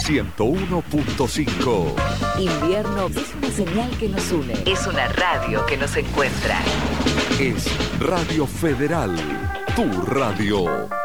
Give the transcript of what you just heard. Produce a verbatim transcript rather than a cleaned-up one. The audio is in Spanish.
ciento uno punto cinco. Invierno es una señal que nos une. Es una radio que nos encuentra. Es Radio Federal, tu radio.